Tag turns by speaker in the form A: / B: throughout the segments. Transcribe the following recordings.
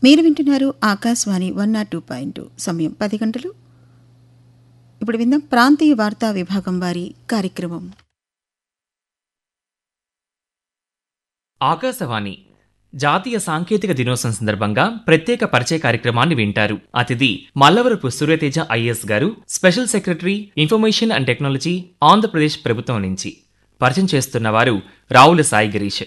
A: మీరు వింటున్నారు ఆకాశవాణి 102.2 సమయం 10 గంటలు. ఇప్పుడు విందాం ప్రాంతీయ వార్తా విభాగం వారి కార్యక్రమం.
B: ఆకాశవాణి జాతీయ సాంకేతిక దినోత్సవం సందర్భంగా ప్రత్యేక పరిచయ కార్యక్రమాన్ని వింటారు. అతిథి మల్లవరపు సూర్యతేజ ఐఏఎస్ గారు, special secretary information and technology, Andhra Pradesh ప్రభుత్వం నుంచి. పరిచయం చేస్తున్న వారు రావుల సాయి గిరీష్.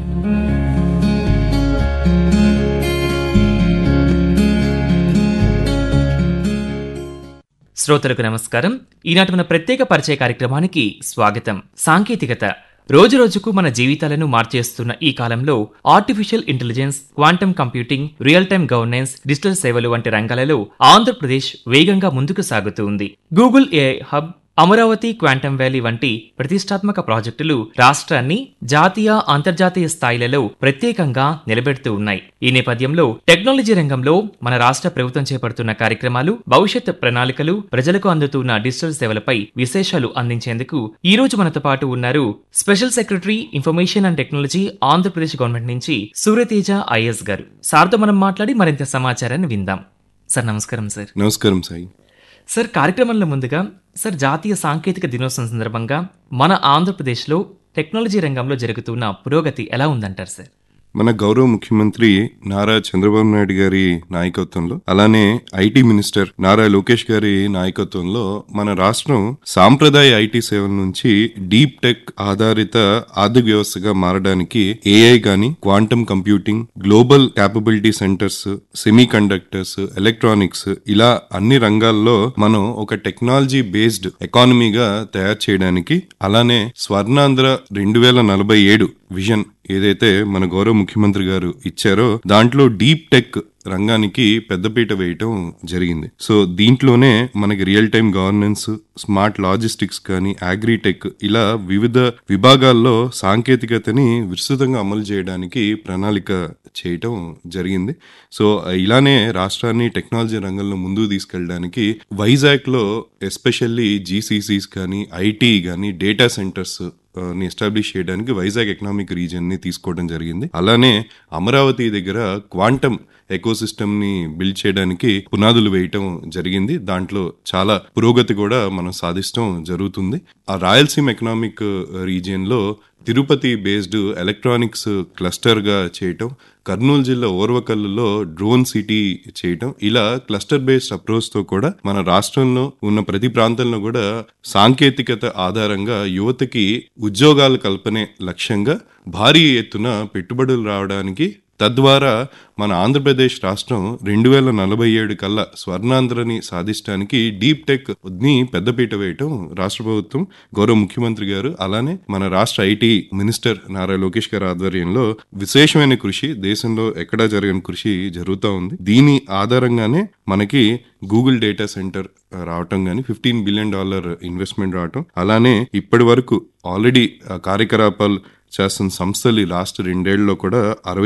B: శ్రోతలకు నమస్కారం. ఈనాటి మన ప్రత్యేక పరిచయ కార్యక్రమానికి స్వాగతం. సాంకేతికత రోజురోజుకు మన జీవితాలను మార్చేస్తున్న ఈ కాలంలో artificial intelligence, quantum computing, real time governance, digital సేవలు వంటి రంగాలలో ఆంధ్రప్రదేశ్ వేగంగా ముందుకు సాగుతూ ఉంది. Google AI hub, Amaravati quantum valley వంటి ప్రతిష్టాత్మక ప్రాజెక్టులు రాష్ట్రాన్ని జాతీయ, అంతర్జాతీయ స్థాయిలలో ప్రత్యేకంగా నిలబెడుతూ ఉన్నాయి. ఈ నేపథ్యంలో టెక్నాలజీ రంగంలో మన రాష్ట్ర ప్రభుత్వం చేపడుతున్న కార్యక్రమాలు, భవిష్యత్ ప్రణాళికలు, ప్రజలకు అందుతున్న డిజిటల్ సేవలపై విశేషాలు అందించేందుకు ఈ రోజు మనతో పాటు ఉన్నారు special secretary information and technology, Andhra Pradesh government నుంచి సూర్యతేజ ఐఏఎస్ గారు. సార్తో మనం మాట్లాడి మరింత సమాచారాన్ని విందాం. సార్ నమస్కారం. సార్
C: నమస్కారం సాయి.
B: సార్, కార్యక్రమంలో ముందుగా సార్, జాతీయ సాంకేతిక దినోత్సవం సందర్భంగా మన ఆంధ్రప్రదేశ్లో టెక్నాలజీ రంగంలో జరుగుతున్న పురోగతి ఎలా ఉందంటారు సార్?
C: మన గౌరవ ముఖ్యమంత్రి నారా చంద్రబాబు నాయుడు గారి నాయకత్వంలో, అలానే ఐటీ మినిస్టర్ నారా లోకేష్ గారి నాయకత్వంలో మన రాష్ట్రం సాంప్రదాయ ఐటీ సేవల నుంచి డీప్ టెక్ ఆధారిత ఆర్థిక వ్యవస్థగా మారడానికి ఏఐ గాని, quantum computing, global capability centres, semi conductors, electronics, ఇలా అన్ని రంగాల్లో మనం ఒక టెక్నాలజీ బేస్డ్ ఎకానమీగా తయారు చేయడానికి, అలానే స్వర్ణాంధ్ర 2047 విజన్ ఏదైతే మన గౌరవ ముఖ్యమంత్రి గారు ఇచ్చారో దాంట్లో డీప్ టెక్ రంగానికి పెద్దపీట వేయటం జరిగింది. సో దీంట్లోనే మనకి real time governance, smart logistics కానీ, అగ్రిటెక్, ఇలా వివిధ విభాగాల్లో సాంకేతికతని విస్తృతంగా అమలు చేయడానికి ప్రణాళిక చేయటం జరిగింది. సో ఇలానే రాష్ట్రాన్ని టెక్నాలజీ రంగంలో ముందుకు తీసుకెళ్ళడానికి వైజాగ్ లో ఎస్పెషల్లీ జీసీసీస్ కానీ, ఐటీ కానీ, డేటా సెంటర్స్ ని ఎస్టాబ్లిష్ చేయడానికి వైజాగ్ ఎకనామిక్ రీజియన్ ని తీసుకోవడం జరిగింది. అలానే అమరావతి దగ్గర క్వాంటమ్ ఎకోసిస్టమ్ ని బిల్డ్ చేయడానికి పునాదులు వేయటం జరిగింది. దాంట్లో చాలా పురోగతి కూడా మనం సాధించడం జరుగుతుంది. ఆ రాయలసీమ ఎకనామిక్ రీజియన్ లో తిరుపతి బేస్డ్ ఎలక్ట్రానిక్స్ క్లస్టర్ గా చేయటం, కర్నూలు జిల్లా ఓర్వకల్లులో డ్రోన్ సిటీ చేయటం, ఇలా క్లస్టర్ బేస్డ్ అప్రోచ్ తో కూడా మన రాష్ట్రంలో ఉన్న ప్రతి ప్రాంతంలో కూడా సాంకేతికత ఆధారంగా యువతకి ఉద్యోగాల కల్పనే లక్ష్యంగా భారీ ఎత్తున పెట్టుబడులు రావడానికి, తద్వారా మన ఆంధ్రప్రదేశ్ రాష్ట్రం 2047 కల్లా స్వర్ణాంధ్రని సాధించడానికి డీప్ టెక్ ని పెద్దపీట వేయటం రాష్ట్ర ప్రభుత్వం, గౌరవ ముఖ్యమంత్రి గారు, అలానే మన రాష్ట్ర ఐటీ మినిస్టర్ నారా లోకేష్ గారి ఆధ్వర్యంలో విశేషమైన కృషి, దేశంలో ఎక్కడా జరగని కృషి జరుగుతూ ఉంది. దీని ఆధారంగానే మనకి గూగుల్ డేటా సెంటర్ రావటం గానీ, $15 బిలియన్ ఇన్వెస్ట్మెంట్ రావటం, అలానే ఇప్పటి వరకు ఆల్రెడీ కార్యకలాపాలు చేస్తున్న సంస్థలు లాస్ట్ 2 ఏళ్లలో కూడా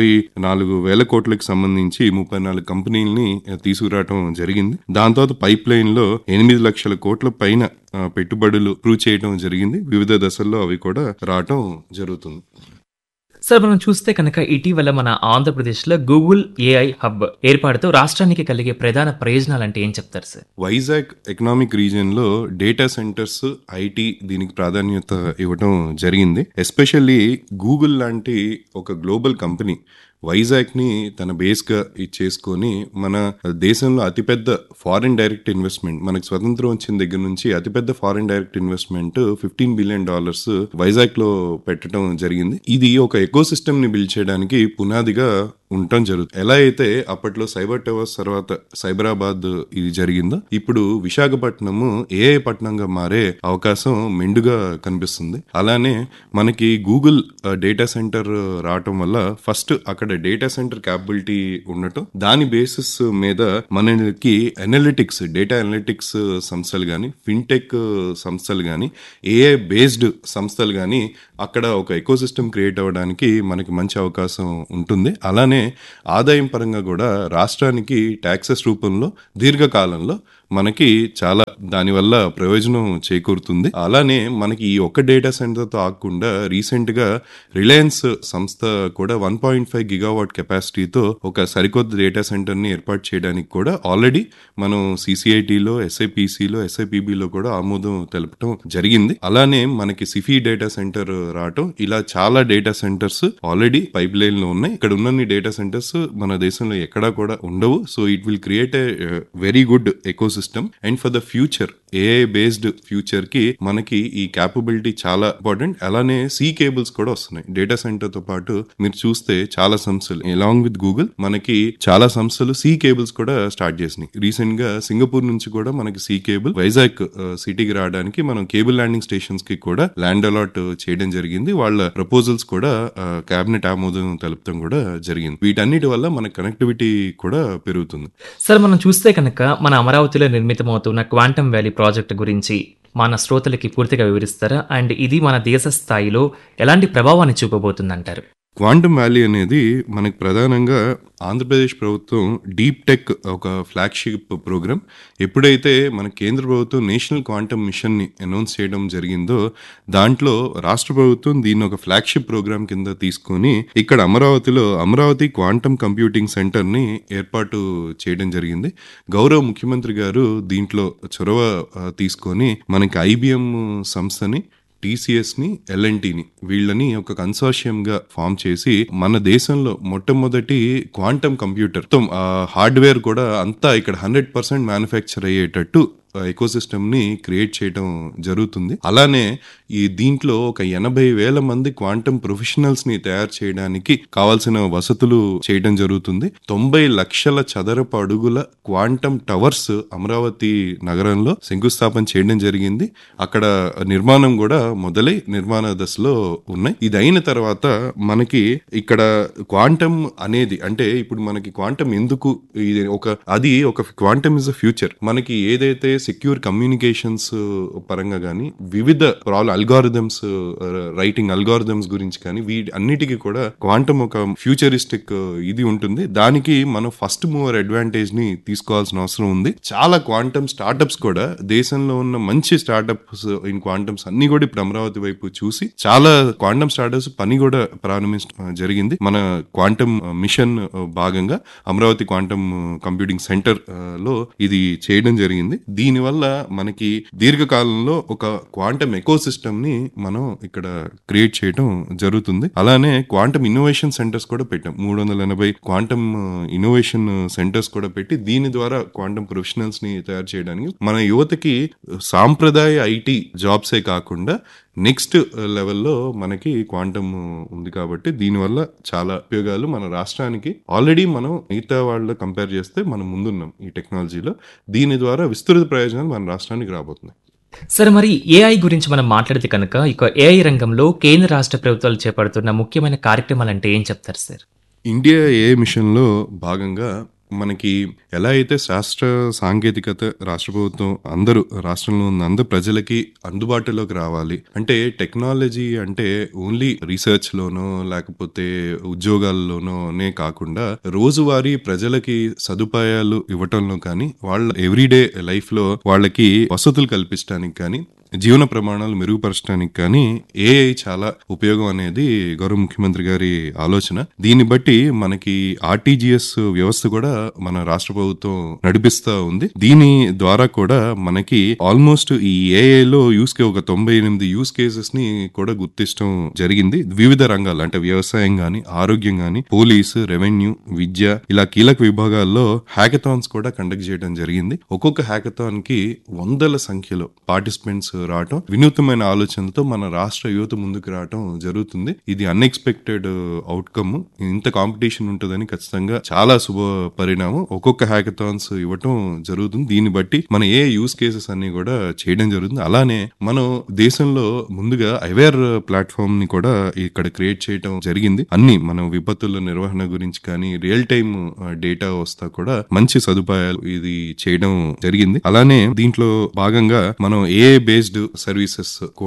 C: 64,000 కోట్లకు సంబంధించి 34 కంపెనీలని తీసుకురావటం జరిగింది. దాని తర్వాత పైప్ లైన్ లో 8 లక్షల కోట్ల పైన పెట్టుబడులు ప్రూవ్ చేయడం జరిగింది. వివిధ దశల్లో అవి కూడా రావటం జరుగుతుంది.
B: సార్, మనం చూస్తే కనుక ఇటీవల మన ఆంధ్రప్రదేశ్లో గూగుల్ ఏఐ హబ్ ఏర్పాటుతో రాష్ట్రానికి కలిగే ప్రధాన ప్రయోజనాలు అంటే ఏం చెప్తారు సార్?
C: వైజాగ్ ఎకనామిక్ రీజియన్ లో డేటా సెంటర్స్, ఐటీ దీనికి ప్రాధాన్యత ఇవ్వడం జరిగింది. ఎస్పెషల్లీ గూగుల్ లాంటి ఒక గ్లోబల్ కంపెనీ వైజాగ్ ని తన బేస్ గా చేసుకొని మన దేశంలో అతిపెద్ద ఫారిన్ డైరెక్ట్ ఇన్వెస్ట్మెంట్, మనకు స్వతంత్రం వచ్చిన దగ్గర నుంచి అతిపెద్ద foreign direct investment $15 billion Vizag లో పెట్టడం జరిగింది. ఇది ఒక ఎకో సిస్టమ్ ని బిల్డ్ చేయడానికి పునాదిగా ఉండటం జరుగుతుంది. ఎలా అయితే అప్పట్లో సైబర్ టవర్స్ తర్వాత సైబరాబాద్ ఇది జరిగిందో, ఇప్పుడు విశాఖపట్నము ఏఐ పట్టణంగా మారే అవకాశం మెండుగా కనిపిస్తుంది. అలానే మనకి గూగుల్ డేటా సెంటర్ రావటం వల్ల ఫస్ట్ అక్కడ డేటా సెంటర్ క్యాపబిలిటీ ఉండటం, దాని బేసిస్ మీద మనకి అనలిటిక్స్, డేటా అనలిటిక్స్ సంస్థలు గాని, ఫిన్టెక్ సంస్థలు గాని, ఏఐ బేస్డ్ సంస్థలు గాని అక్కడ ఒక ఎకో సిస్టమ్ క్రియేట్ అవ్వడానికి మనకి మంచి అవకాశం ఉంటుంది. అలానే ఆదాయం పరంగా కూడా రాష్ట్రానికి ట్యాక్సెస్ రూపంలో దీర్ఘకాలంలో మనకి చాలా దానివల్ల ప్రయోజనం చేకూరుతుంది. అలానే మనకి ఈ ఒక్క డేటా సెంటర్ తో ఆగకుండా రీసెంట్ గా రిలయన్స్ సంస్థ కూడా 1.5 గిగావాట్ కెపాసిటీతో ఒక సరికొత్త డేటా సెంటర్ ని ఏర్పాటు చేయడానికి కూడా ఆల్రెడీ మనం సిసిఐటిలో, ఎస్ఐపిసిలో, ఎస్ఐపిబిలో కూడా ఆమోదం తెలపడం జరిగింది. అలానే మనకి సిఫీ డేటా సెంటర్ రావటం, ఇలా చాలా data centres already pipe line లో ఉన్నాయి. ఇక్కడ ఉన్న డేటా సెంటర్స్ మన దేశంలో ఎక్కడా కూడా ఉండవు. So it will create a very good ecosystem. And for the future, AI based future కి మనకి ఈ క్యాపబిలిటీ చాలా ఇంపార్టెంట్. అలానే సీ కేబుల్స్ కూడా వస్తున్నాయి డేటా సెంటర్ తో పాటు. మీరు చూస్తే చాలా సంస్థలు అలాంగ్ విత్ గూగుల్ మనకి చాలా సంస్థలు సీ కేబుల్స్ కూడా స్టార్ట్ చేసినాయి. రీసెంట్ గా సింగపూర్ నుంచి కూడా మనకి సీ కేబుల్ వైజాగ్ సిటీకి రావడానికి మనం కేబుల్ ల్యాండింగ్ స్టేషన్స్ కి కూడా ల్యాండ్ అలాట్ చేయడం జరిగింది. వాళ్ళ ప్రపోజల్స్ కూడా కేబినెట్ ఆమోదం తెలపడం కూడా జరిగింది. వీటన్నిటి వల్ల మన కనెక్టివిటీ కూడా పెరుగుతుంది.
B: సార్, మనం చూస్తే కనుక మన అమరావతిలో నిర్మితమవుతున్న క్వాంటమ్ వ్యాలీ ప్రాజెక్ట్ గురించి మన శ్రోతలకి పూర్తిగా వివరిస్తారా? అండ్ ఇది మన దేశ స్థాయిలో ఎలాంటి ప్రభావాన్ని చూపబోతుందంటారు?
C: క్వాంటమ్ వ్యాలీ అనేది మనకు ప్రధానంగా ఆంధ్రప్రదేశ్ ప్రభుత్వం డీప్ టెక్ ఒక ఫ్లాగ్షిప్ ప్రోగ్రామ్. ఎప్పుడైతే మన కేంద్ర ప్రభుత్వం నేషనల్ క్వాంటమ్ మిషన్ ని అనౌన్స్ చేయడం జరిగిందో, దాంట్లో రాష్ట్ర ప్రభుత్వం దీన్ని ఒక ఫ్లాగ్షిప్ ప్రోగ్రామ్ కింద తీసుకొని ఇక్కడ అమరావతిలో అమరావతి క్వాంటమ్ కంప్యూటింగ్ సెంటర్ ని ఏర్పాటు చేయడం జరిగింది. గౌరవ ముఖ్యమంత్రి గారు దీంట్లో చొరవ తీసుకొని మనకి ఐబిఎం సంస్థని, టీసీఎస్ ని, ఎల్ఎన్టీని వీళ్ళని ఒక కన్సార్షియం గా ఫామ్ చేసి మన దేశంలో మొట్టమొదటి క్వాంటమ్ కంప్యూటర్ హార్డ్వేర్ కూడా అంతా ఇక్కడ 100% మ్యానుఫ్యాక్చర్ అయ్యేటట్టు ఎకోసిస్టమ్ ని క్రియేట్ చేయడం జరుగుతుంది. అలానే ఈ దీంట్లో ఒక 80,000 మంది క్వాంటమ్ ప్రొఫెషనల్స్ ని తయారు చేయడానికి కావాల్సిన వసతులు చేయడం జరుగుతుంది. 90 లక్షల చదరపు అడుగుల క్వాంటమ్ టవర్స్ అమరావతి నగరంలో శంకుస్థాపన చేయడం జరిగింది. అక్కడ నిర్మాణం కూడా మొదలై నిర్మాణ దశలో ఉన్నాయి. ఇది అయిన తర్వాత మనకి ఇక్కడ క్వాంటమ్ అనేది అంటే ఇప్పుడు మనకి క్వాంటమ్ ఎందుకు, ఇది ఒక క్వాంటమ్ ఇస్ ద ఫ్యూచర్. మనకి ఏదైతే సెక్యూర్ కమ్యూనికేషన్స్ పరంగా కానీ, వివిధ అల్గారిథమ్స్, రైటింగ్ అల్గారిథమ్స్ గురించి కానీ, వీటి అన్నిటికీ కూడా క్వాంటమ్ ఒక ఫ్యూచరిస్టిక్ ఇది ఉంటుంది. దానికి మనం ఫస్ట్ మూవర్ అడ్వాంటేజ్ ని తీసుకోవాల్సిన అవసరం ఉంది. చాలా క్వాంటమ్ స్టార్టప్స్ కూడా, దేశంలో ఉన్న మంచి స్టార్టప్స్ ఇన్ క్వాంటమ్స్ అన్ని కూడా ఇప్పుడు అమరావతి వైపు చూసి చాలా క్వాంటమ్ స్టార్టప్స్ పని కూడా ప్రారంభించడం జరిగింది. మన క్వాంటమ్ మిషన్ భాగంగా అమరావతి క్వాంటమ్ కంప్యూటింగ్ సెంటర్ లో ఇది చేయడం జరిగింది. దీనివల్ల మనకి దీర్ఘకాలంలో ఒక క్వాంటమ్ ఎకోసిస్టమ్ ని మనం ఇక్కడ క్రియేట్ చేయడం జరుగుతుంది. అలానే క్వాంటమ్ ఇన్నోవేషన్ సెంటర్స్ కూడా పెట్టాం. 380 క్వాంటమ్ ఇన్నోవేషన్ సెంటర్స్ కూడా పెట్టి దీని ద్వారా క్వాంటమ్ ప్రొఫెషనల్స్ ని తయారు చేయడానికి మన యువతకి సాంప్రదాయ ఐటీ జాబ్సే కాకుండా నెక్స్ట్ లెవెల్లో మనకి క్వాంటమ్ ఉంది. కాబట్టి దీనివల్ల చాలా ఉపయోగాలు మన రాష్ట్రానికి. ఆల్రెడీ మనం మిగతా వాళ్ళు కంపేర్ చేస్తే మనం ముందున్నాం ఈ టెక్నాలజీలో. దీని ద్వారా విస్తృత ప్రయోజనాలు మన రాష్ట్రానికి రాబోతున్నాయి.
B: సార్, మరి ఏఐ గురించి మనం మాట్లాడితే కనుక ఇక ఏఐ రంగంలో కేంద్ర రాష్ట్ర ప్రభుత్వాలు చేపడుతున్న ముఖ్యమైన కార్యక్రమాలు అంటే ఏం చెప్తారు సార్?
C: ఇండియా ఏఐ మిషన్ లో భాగంగా మనకి ఎలా అయితే శాస్త్ర సాంకేతికత రాష్ట్ర ప్రభుత్వం అందరూ రాష్ట్రంలో ఉన్న అందరు ప్రజలకి అందుబాటులోకి రావాలి అంటే, టెక్నాలజీ అంటే ఓన్లీ రీసెర్చ్ లోనో లేకపోతే ఉద్యోగాల్లోనోనే కాకుండా రోజువారీ ప్రజలకి సదుపాయాలు ఇవ్వటంలో కానీ, వాళ్ళ ఎవ్రీడే లైఫ్ లో వాళ్ళకి వసతులు కల్పించడానికి కానీ, జీవన ప్రమాణాలు మెరుగుపరచడానికి కానీ ఏఐ చాలా ఉపయోగం అనేది గౌరవ ముఖ్యమంత్రి గారి ఆలోచన. దీన్ని బట్టి మనకి ఆర్టీజీఎస్ వ్యవస్థ కూడా మన రాష్ట్ర ప్రభుత్వం నడిపిస్తా ఉంది. దీని ద్వారా కూడా మనకి ఆల్మోస్ట్ ఈ ఏఐలో ఒక 98 యూస్ కేసెస్ ని కూడా గుర్తించడం జరిగింది. వివిధ రంగాలు అంటే వ్యవసాయం గాని, ఆరోగ్యం గాని, పోలీసు, రెవెన్యూ, విద్య ఇలా కీలక విభాగాల్లో హ్యాకథాన్స్ కూడా కండక్ట్ చేయడం జరిగింది. ఒక్కొక్క హ్యాకథాన్ కి 100ల సంఖ్యలో పార్టిసిపెంట్స్ రావటం, వినూత్నమైన ఆలోచనలతో మన రాష్ట్ర యువత ముందుకు రావటం జరుగుతుంది. ఇది అన్ఎక్స్పెక్టెడ్ అవుట్కమ్. ఇంత కాంపిటీషన్ ఉంటుందని ఖచ్చితంగా చాలా శుభ పరిణామం. ఒక్కొక్క హ్యాకథాన్స్ ఇవ్వటం జరుగుతుంది. దీన్ని బట్టి మన ఏ యూస్ కేసెస్ అన్ని కూడా చేయడం జరుగుతుంది. అలానే మనం దేశంలో ముందుగా అవేర్ ప్లాట్ఫామ్ ని కూడా ఇక్కడ క్రియేట్ చేయడం జరిగింది. అన్ని మనం విపత్తుల నిర్వహణ గురించి కానీ, రియల్ టైమ్ డేటా వస్తా కూడా మంచి సదుపాయాలు ఇది చేయడం జరిగింది. అలానే దీంట్లో భాగంగా మనం ఏఐ బేస్డ్ సర్వీసెస్ కూడా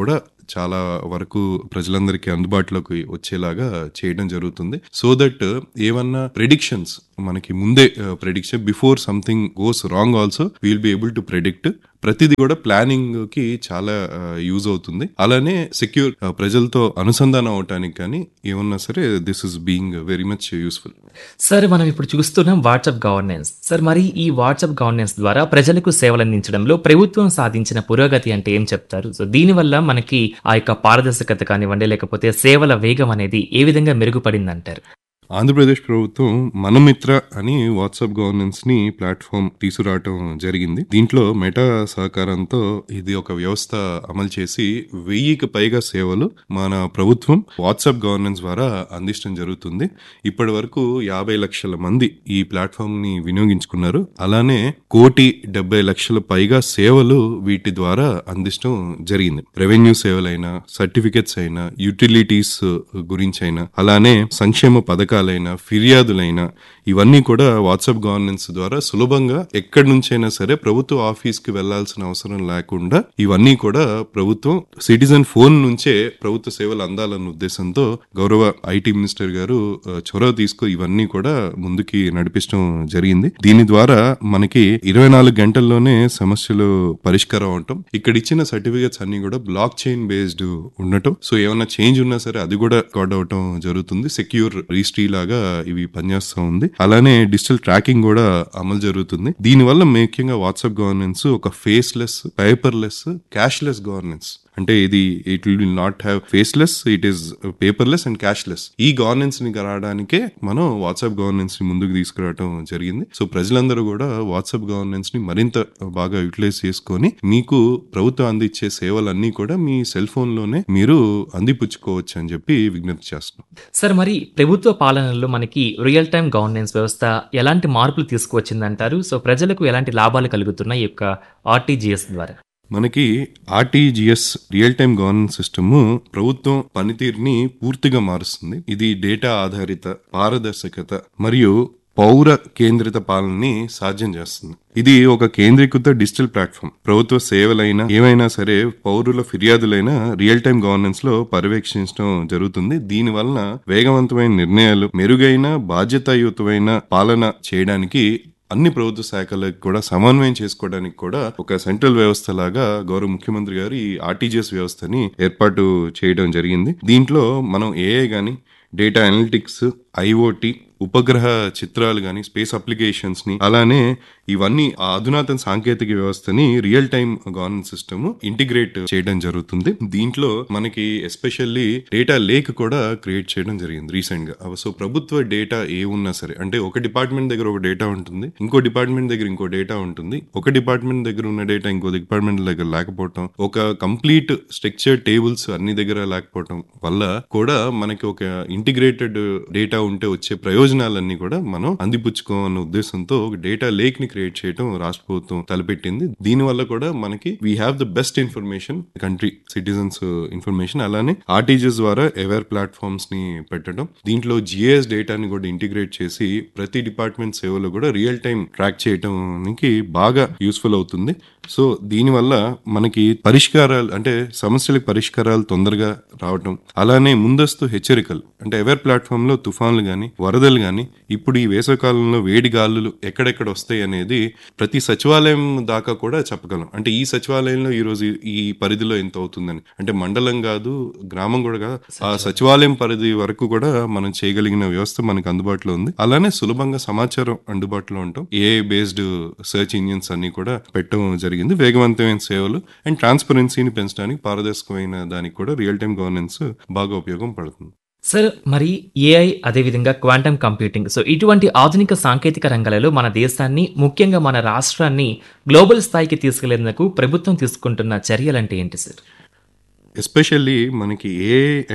C: చాలా వరకు ప్రజలందరికీ అందుబాటులోకి వచ్చేలాగా చేయడం జరుగుతుంది. సో దట్ ఏమన్నా ప్రెడిక్షన్స్ మనకి ముందే prediction before something goes wrong also will be able to predict. ప్రతిదీ కూడా ప్లానింగ్ కి చాలా యూజ్ అవుతుంది. అలానే సెక్యూర్ ప్రజలతో అనుసంధానం అవటానికి కానీ ఏమన్నా సరే this is being very much useful.
B: Sir, మనం ఇప్పుడు చూస్తున్నాం వాట్సాప్ గవర్నెన్స్. సార్, మరి ఈ వాట్సాప్ గవర్నెన్స్ ద్వారా ప్రజలకు సేవలు అందించడంలో ప్రభుత్వం సాధించిన పురోగతి అంటే ఏం చెప్తారు? సో దీనివల్ల మనకి ఆ యొక్క పారదర్శకత కానివ్వండి, లేకపోతే సేవల వేగం అనేది ఏ విధంగా మెరుగుపడింది అంటారు?
C: ఆంధ్రప్రదేశ్ ప్రభుత్వం మనమిత్ర అని వాట్సాప్ గవర్నెన్స్ ని ప్లాట్ఫామ్ తీసుకురావటం జరిగింది. దీంట్లో మెటా సహకారంతో ఇది ఒక వ్యవస్థ అమలు చేసి 1000కి పైగా సేవలు మన ప్రభుత్వం వాట్సాప్ గవర్నెన్స్ ద్వారా అందించడం జరుగుతుంది. ఇప్పటి వరకు 50 లక్షల మంది ఈ ప్లాట్ఫామ్ ని వినియోగించుకున్నారు. అలానే 1,70,00,000 పైగా సేవలు వీటి ద్వారా అందించడం జరిగింది. రెవెన్యూ సేవలైనా, సర్టిఫికెట్స్ అయినా, యూటిలిటీస్ గురించి అయినా, అలానే సంక్షేమ పథకాలైనా, ఫిర్యాదులైనా ఇవన్నీ కూడా వాట్సాప్ గవర్నెన్స్ ద్వారా సులభంగా ఎక్కడి నుంచైనా సరే ప్రభుత్వ ఆఫీస్ కి వెళ్లాల్సిన అవసరం లేకుండా ఇవన్నీ కూడా ప్రభుత్వం సిటిజన్ ఫోన్ నుంచే ప్రభుత్వ సేవలు అందాలన్న ఉద్దేశంతో గౌరవ ఐటీ మినిస్టర్ గారు చొరవ తీసుకొని ఇవన్నీ కూడా ముందుకి నడిపించడం జరిగింది. దీని ద్వారా మనకి 24 గంటల్లోనే సమస్యలు పరిష్కారం అవటం, ఇక్కడ ఇచ్చిన సర్టిఫికెట్స్ అన్ని కూడా బ్లాక్ చైన్ బేస్డ్ ఉండటం, సో ఏమైనా చేంజ్ ఉన్నా సరే అది కూడా రికార్డ్ అవటం జరుగుతుంది. సెక్యూర్ రిజిస్ట్రీ లాగా ఇవి పనిచేస్తూ ఉంది. అలానే డిజిటల్ ట్రాకింగ్ కూడా అమలు జరుగుతుంది. దీనివల్ల ముఖ్యంగా వాట్సాప్ గవర్నెన్స్ ఒక ఫేస్లెస్, పేపర్లెస్, క్యాష్లెస్ గవర్నెన్స్. అంటే ఇది it will not have faceless, it is paperless and cashless. E governance ని రావడానికి మనం వాట్సాప్ గవర్నెన్స్ ని ముందుకు తీసుకురావడం జరిగింది. సో ప్రజలందరూ కూడా వాట్సాప్ గవర్నెన్స్ ని మరింత బాగా యూటిలైజ్ చేసుకొని మీకు ప్రభుత్వం అందించే సేవలన్నీ కూడా మీ సెల్ ఫోన్ లోనే మీరు అందిపుచ్చుకోవచ్చు అని చెప్పి విజ్ఞప్తి చేస్తున్నాం.
B: సార్, మరి ప్రభుత్వ పాలనలో మనకి రియల్ టైమ్ గవర్నెన్స్ వ్యవస్థ ఎలాంటి మార్పులు తీసుకువచ్చిందంటారు? సో ప్రజలకు ఎలాంటి లాభాలు కలుగుతున్నాయి ఈ యొక్క ఆర్టీజీఎస్ ద్వారా?
C: మనకి RTGS real time governance system ప్రభుత్వం పనితీరుని పూర్తిగా మారుస్తుంది. ఇది డేటా ఆధారిత, పారదర్శకత మరియు పౌర కేంద్రిత పాలనని సాధ్యం చేస్తుంది. ఇది ఒక కేంద్రీకృత డిజిటల్ ప్లాట్ఫామ్. ప్రభుత్వ సేవలైనా ఏమైనా సరే, పౌరుల ఫిర్యాదులైనా రియల్ టైమ్ గవర్నెన్స్ లో పర్యవేక్షించడం జరుగుతుంది. దీని వలన వేగవంతమైన నిర్ణయాలు, మెరుగైన బాధ్యతాయుతమైన పాలన చేయడానికి అన్ని ప్రభుత్వ శాఖలకు కూడా సమన్వయం చేసుకోవడానికి కూడా ఒక సెంట్రల్ వ్యవస్థ లాగా గౌరవ ముఖ్యమంత్రి గారు ఈ ఆర్టీజీఎస్ వ్యవస్థని ఏర్పాటు చేయడం జరిగింది. దీంట్లో మనం ఏఐ గాని, డేటా అనలిటిక్స్, ఐఓటీ, ఉపగ్రహ చిత్రాలు గాని, స్పేస్ అప్లికేషన్స్ ని, అలానే ఇవన్నీ ఆ అధునాతన సాంకేతిక వ్యవస్థని real time governance system integrate చేయడం జరుగుతుంది. దీంట్లో మనకి ఎస్పెషల్లీ డేటా లేక్ కూడా క్రియేట్ చేయడం జరిగింది రీసెంట్ గా. సో ప్రభుత్వ డేటా ఏ ఉన్నా సరే, అంటే ఒక డిపార్ట్మెంట్ దగ్గర ఒక డేటా ఉంటుంది, ఇంకో డిపార్ట్మెంట్ దగ్గర ఇంకో డేటా ఉంటుంది, ఒక డిపార్ట్మెంట్ దగ్గర ఉన్న డేటా ఇంకో డిపార్ట్మెంట్ దగ్గర లేకపోవటం, ఒక కంప్లీట్ స్ట్రక్చర్ టేబుల్స్ అన్ని దగ్గర లేకపోవటం వల్ల కూడా మనకి ఒక ఇంటిగ్రేటెడ్ డేటా ఉంటే వచ్చే ప్రయోజనాలన్నీ కూడా మనం అందిపుచ్చుకోవాలన్న ఉద్దేశంతో ఒక డేటా లేక్ ని క్రియేట్ చేయడం రాష్ట్ర ప్రభుత్వం తలపెట్టింది. దీని వల్ల కూడా మనకి we have the best information, country citizens information. అలానే ఆర్టీజీఎస్ ద్వారా అవేర్ ప్లాట్ఫామ్స్ ని పెట్టడం, దీంట్లో జిఐఎస్ డేటాని కూడా ఇంటిగ్రేట్ చేసి ప్రతి డిపార్ట్మెంట్ సేవలో కూడా రియల్ టైం ట్రాక్ చేయడానికి బాగా యూస్ఫుల్ అవుతుంది. సో దీనివల్ల మనకి పరిష్కారాలు, అంటే సమస్యలకు పరిష్కారాలు తొందరగా రావటం, అలానే ముందస్తు హెచ్చరికలు, అంటే అవేర్ ప్లాట్ఫామ్ లో తుఫాన్లు గాని, వరదలు గాని, ఇప్పుడు ఈ వేసవికాలంలో వేడి గాలులు ఎక్కడెక్కడ వస్తాయి అనేది ప్రతి సచివాలయం దాకా కూడా చెప్పగలం. అంటే ఈ సచివాలయంలో ఈ రోజు ఈ పరిధిలో ఎంత అవుతుందని, అంటే మండలం కాదు, గ్రామం కూడా కాదు, ఆ సచివాలయం పరిధి వరకు కూడా మనం చేయగలిగిన వ్యవస్థ మనకు అందుబాటులో ఉంది. అలానే సులభంగా సమాచారం అందుబాటులో ఉంటాం. ఏఐ బేస్డ్ సెర్చ్ ఇంజిన్స్ అన్ని కూడా పెట్టడం జరిగింది. వేగవంతమైన సేవలు అండ్ ట్రాన్స్పరెన్సీని పెంచడానికి, పారదర్శకమైన దానికి కూడా రియల్ టైమ్ గవర్నెన్స్ బాగా ఉపయోగం పడుతుంది.
B: సార్, మరి ఏఐ, అదేవిధంగా క్వాంటమ్ కంప్యూటింగ్, సో ఇటువంటి ఆధునిక సాంకేతిక రంగాలలో మన దేశాన్ని, ముఖ్యంగా మన రాష్ట్రాన్ని గ్లోబల్ స్థాయికి తీసుకెళ్లేందుకు ప్రభుత్వం తీసుకుంటున్న చర్యలంటే ఏంటి సార్?
C: ఎస్పెషల్లీ మనకి ఏఐ అండ్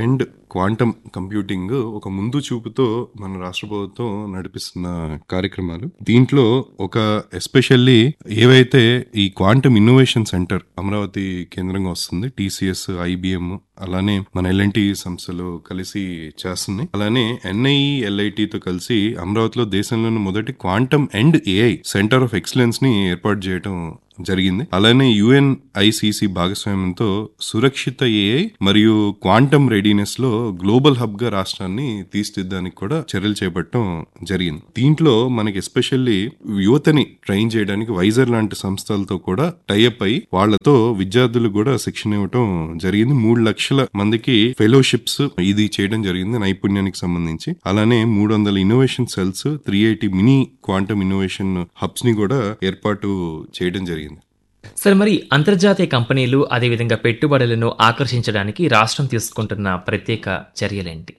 C: క్వాంటమ్ కంప్యూటింగ్ ఒక ముందు చూపుతో మన రాష్ట్ర ప్రభుత్వం నడిపిస్తున్న కార్యక్రమాలు. దీంట్లో ఒక ఎస్పెషల్లీ ఏవైతే ఈ క్వాంటమ్ ఇన్నోవేషన్ సెంటర్ అమరావతి కేంద్రంగా వస్తుంది, టీసీఎస్, ఐబిఎం, అలానే మన ఎల్ఎన్టీ సంస్థలు కలిసి చేస్తుంది. అలానే ఎన్ఐఈఎల్ఐటితో కలిసి అమరావతిలో దేశంలోని మొదటి quantum and AI center of excellence ని ఏర్పాటు చేయడం జరిగింది. అలానే యుఎన్ఐసిసి భాగస్వామ్యంతో సురక్షిత ఏఐ మరియు క్వాంటమ్ రెడీనెస్ లో గ్లోబల్ హబ్ గా రాష్ట్రాన్ని తీర్చిదిద్దడానికి కూడా చర్యలు చేపట్టడం జరిగింది. దీంట్లో మనకి ఎస్పెషల్లీ యువతని ట్రైన్ చేయడానికి వైజర్ లాంటి సంస్థలతో కూడా టైఅప్ అయి వాళ్లతో విద్యార్థులు కూడా శిక్షణ ఇవ్వటం జరిగింది. 3 లక్షల మందికి ఫెలోషిప్స్ ఇది చేయడం జరిగింది నైపుణ్యానికి సంబంధించి. అలానే 300 innovation cells, 380 mini quantum innovation hubs ని కూడా ఏర్పాటు చేయడం జరిగింది.
B: సార్, మరి అంతర్జాతీయ కంపెనీలు అదేవిధంగా పెట్టుబడులను ఆకర్షించడానికి రాష్ట్రం తీసుకుంటున్న ప్రత్యేక చర్యలేంటి?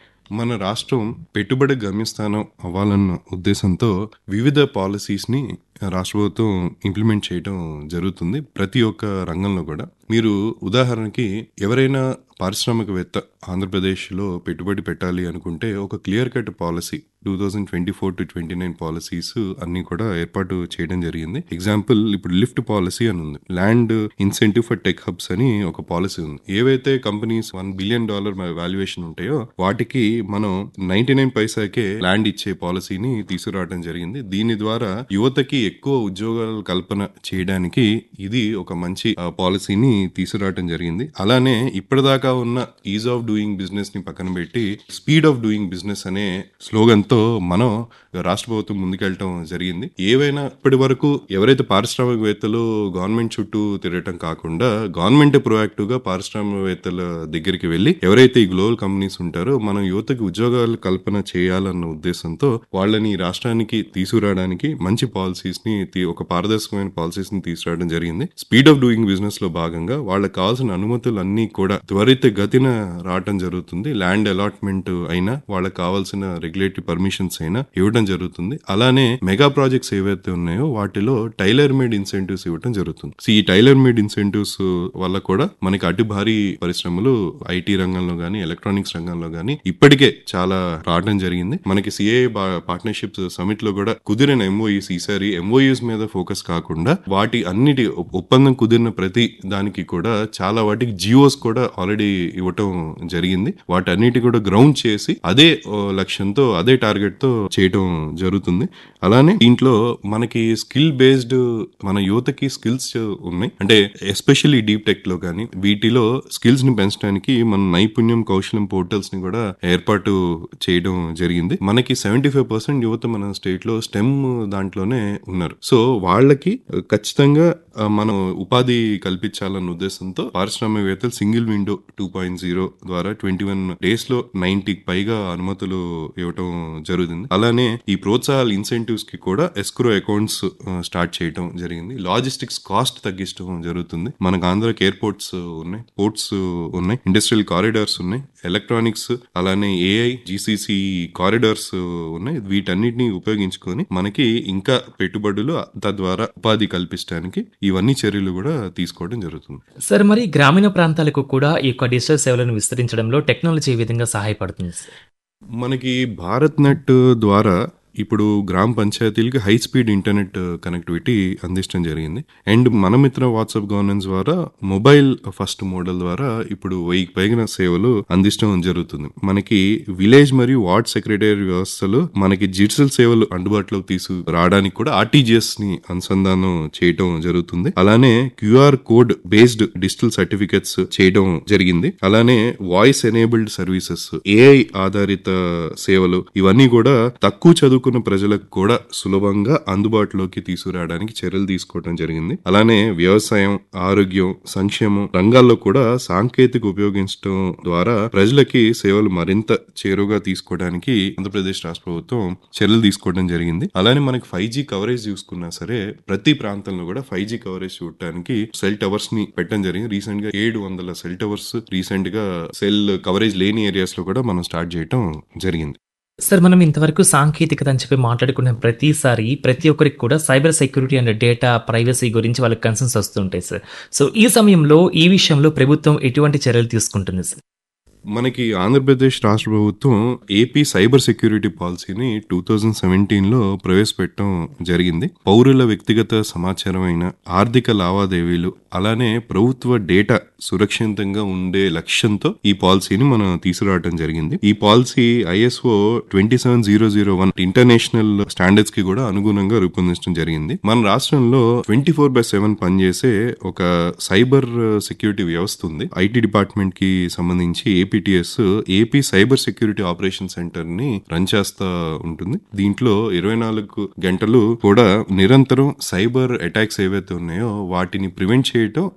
C: మన రాష్ట్రం పెట్టుబడి గమ్యస్థానం అవ్వాలన్న ఉద్దేశంతో వివిధ పాలసీస్ ని రాష్ట్ర ప్రభుత్వం ఇంప్లిమెంట్ చేయడం జరుగుతుంది ప్రతి ఒక్క రంగంలో కూడా. మీరు ఉదాహరణకి ఎవరైనా పారిశ్రామికవేత్త ఆంధ్రప్రదేశ్లో పెట్టుబడి పెట్టాలి అనుకుంటే ఒక clear cut policy 2024 to 29 policies అన్ని కూడా ఏర్పాటు చేయడం జరిగింది. ఎగ్జాంపుల్, ఇప్పుడు లిఫ్ట్ పాలసీ అని ఉంది, land incentive for tech hubs అని ఒక పాలసీ ఉంది. ఏవైతే కంపెనీస్ $1 బిలియన్ వాల్యుయేషన్ ఉంటాయో వాటికి మనం 99 పైసాకే ల్యాండ్ ఇచ్చే పాలసీని తీసుకురావడం జరిగింది. దీని ద్వారా యువతకి ఎక్కువ ఉద్యోగాల కల్పన చేయడానికి ఇది ఒక మంచి పాలసీని తీసుకురావడం జరిగింది. అలానే ఇప్పటిదాకా ఉన్న ఈజ్ ఆఫ్ డూయింగ్ బిజినెస్ ని పక్కన పెట్టి స్పీడ్ ఆఫ్ డూయింగ్ బిజినెస్ అనే స్లోగన్ తో మనం రాష్ట్ర ప్రభుత్వం ముందుకెళ్ళటం జరిగింది. ఏవైనా ఇప్పటి వరకు ఎవరైతే పారిశ్రామికవేత్తలు గవర్నమెంట్ చుట్టూ తిరగటం కాకుండా గవర్నమెంట్ ప్రొయాక్టివ్ గా పారిశ్రామికవేత్తల దగ్గరికి వెళ్లి ఎవరైతే ఈ గ్లోబల్ కంపెనీస్ ఉంటారో మనం యువతకి ఉద్యోగాలు కల్పన చేయాలన్న ఉద్దేశంతో వాళ్ళని రాష్ట్రానికి తీసుకురావడానికి మంచి పాలసీస్ ని, ఒక పారదర్శకమైన పాలసీస్ ని తీసుకురావడం జరిగింది. స్పీడ్ ఆఫ్ డూయింగ్ బిజినెస్ లో భాగంగా వాళ్ళకి కావాల్సిన అనుమతులు అన్ని కూడా త్వరిత గతిన రావటం జరుగుతుంది. ల్యాండ్ అలాట్మెంట్ అయినా, వాళ్ళకి కావాల్సిన రెగ్యులేటరీ పర్మిషన్స్ అయినా ఇవ్వడం జరుగుతుంది. అలానే మెగా ప్రాజెక్ట్స్ ఏవైతే ఉన్నాయో వాటిలో టైలర్ మేడ్ ఇన్సెంటివ్స్ ఇవ్వడం జరుగుతుంది. ఈ టైలర్ మేడ్ ఇన్సెంటివ్స్ వల్ల కూడా మనకి అటు భారీ పరిశ్రమలు ఐటీ రంగంలో గానీ, ఎలక్ట్రానిక్స్ రంగంలో గానీ ఇప్పటికే చాలా రావడం జరిగింది. మనకి సిఏ పార్ట్నర్షిప్స్ సమిట్ లో కూడా కుదిరిన ఎంఓయూస్, ఈసారి ఎంఓయూస్ మీద ఫోకస్ కాకుండా వాటి అన్నిటి ఒప్పందం కుదిరిన ప్రతి దానికి కూడా చాలా వాటికి జియోస్ కూడా ఆల్రెడీ ఇవ్వటం జరిగింది. వాటన్నిటి కూడా గ్రౌండ్ చేసి అదే లక్ష్యంతో, అదే టార్గెట్ తో చేయటం జరుగుతుంది. అలానే దీంట్లో మనకి స్కిల్ బేస్డ్ మన యువతకి స్కిల్స్ ఉన్నాయి. అంటే ఎస్పెషల్లీ డీప్ టెక్ లో కానీ వీటిలో స్కిల్స్ ని పెంచడానికి మన నైపుణ్యం కౌశలం పోర్టల్స్ ని కూడా ఏర్పాటు చేయడం జరిగింది. మనకి 75% యువత మన స్టేట్ లో స్టెమ్ దాంట్లోనే ఉన్నారు. సో వాళ్ళకి ఖచ్చితంగా మనం ఉపాధి కల్పించాలన్న ఉద్దేశంతో పారిశ్రామికవేత్తలు సింగిల్ విండో 2.0 ద్వారా 21 days లో 90 పైగా అనుమతులు ఇవ్వటం జరుగుతుంది. అలానే ఈ ప్రోత్సాహాల ఇన్సెంటివ్స్ కి కూడా ఎస్క్రో అకౌంట్స్ స్టార్ట్ చేయడం జరిగింది. లాజిస్టిక్స్ కాస్ట్ తగ్గించడం జరుగుతుంది. మనకు ఆంధ్రాకి ఎయిర్పోర్ట్స్ ఉన్నాయి, పోర్ట్స్ ఉన్నాయి, ఇండస్ట్రియల్ కారిడార్స్ ఉన్నాయి, ఎలక్ట్రానిక్స్, అలానే ఏఐ, జీసీసీ కారిడార్స్ ఉన్నాయి. వీటన్నిటిని ఉపయోగించుకొని మనకి ఇంకా పెట్టుబడులు, తద్వారా ఉపాధి కల్పించడానికి ఇవన్నీ చర్యలు కూడా తీసుకోవడం జరుగుతుంది.
B: సార్, మరి గ్రామీణ ప్రాంతాలకు కూడా ఈ యొక్క డిజిటల్ సేవలను విస్తరించడంలో టెక్నాలజీ ఏ విధంగా సహాయపడుతుంది?
C: మనకి భారత్ నెట్ ద్వారా ఇప్పుడు గ్రామ పంచాయతీలకి హై స్పీడ్ ఇంటర్నెట్ కనెక్టివిటీ అందించడం జరిగింది. అండ్ మన మిత్ర వాట్సాప్ గవర్నెన్స్ ద్వారా మొబైల్ ఫస్ట్ మోడల్ ద్వారా ఇప్పుడు 1000 పైన సేవలు అందించడం జరుగుతుంది. మనకి విలేజ్ మరియు వార్డ్ సెక్రటరీ వ్యవస్థలు మనకి డిజిటల్ సేవలు అందుబాటులోకి తీసుకురావడానికి కూడా ఆర్టీజీఎస్ ని అనుసంధానం చేయడం జరుగుతుంది. అలానే QR code based digital certificates చేయడం జరిగింది. అలానే వాయిస్ ఎనేబుల్డ్ సర్వీసెస్, ఏఐ ఆధారిత సేవలు, ఇవన్నీ కూడా తక్కువ చదువుకున్న ప్రజలకు కూడా సులభంగా అందుబాటులోకి తీసుకురావడానికి చర్యలు తీసుకోవడం జరిగింది. అలానే వ్యవసాయం, ఆరోగ్యం, సంక్షేమం రంగాల్లో కూడా సాంకేతిక ఉపయోగించడం ద్వారా ప్రజలకి సేవలు మరింత చేరువుగా తీసుకోవడానికి ఆంధ్రప్రదేశ్ రాష్ట్ర ప్రభుత్వం చర్యలు తీసుకోవడం జరిగింది. అలానే మనకి 5G కవరేజ్ చూసుకున్నా సరే ప్రతి ప్రాంతంలో కూడా 5G కవరేజ్ చూడటానికి సెల్ టవర్స్ ని పెట్టడం జరిగింది. రీసెంట్ గా 700 సెల్ టవర్స్ రీసెంట్ గా సెల్ కవరేజ్ లేని ఏరియాస్ లో కూడా మనం స్టార్ట్ చేయడం జరిగింది.
B: సార్, మనం ఇంతవరకు సాంకేతికత అని చెప్పి మాట్లాడుకున్న ప్రతిసారి ప్రతి ఒక్కరికి కూడా cyber security and data privacy గురించి వాళ్ళకి కన్సర్న్స్ వస్తుంటాయి సార్. సో ఈ సమయంలో ఈ విషయంలో ప్రభుత్వం ఎటువంటి చర్యలు తీసుకుంటుంది సార్?
C: మనకి ఆంధ్రప్రదేశ్ రాష్ట్ర ప్రభుత్వం ఏపీ సైబర్ సెక్యూరిటీ పాలసీని 2017లో ప్రవేశపెట్టడం జరిగింది. పౌరుల వ్యక్తిగత సమాచారమైన ఆర్థిక లావాదేవీలు అలానే ప్రభుత్వ డేటా సురక్షితంగా ఉండే లక్ష్యంతో ఈ పాలసీని మనం తీసుకురావడం జరిగింది. ఈ పాలసీ ISO 27001 ఇంటర్నేషనల్ స్టాండర్డ్స్ కి కూడా అనుగుణంగా రూపొందించడం జరిగింది. మన రాష్ట్రంలో 24/7 పనిచేసే ఒక సైబర్ సెక్యూరిటీ వ్యవస్థ ఉంది. ఐటీ డిపార్ట్మెంట్ కి సంబంధించి APTS AP cyber security operation centre ని రన్ చేస్తా ఉంటుంది. దీంట్లో 24 గంటలు కూడా నిరంతరం సైబర్ అటాక్స్ ఏవైతే ఉన్నాయో వాటిని ప్రివెంట్ చేయటం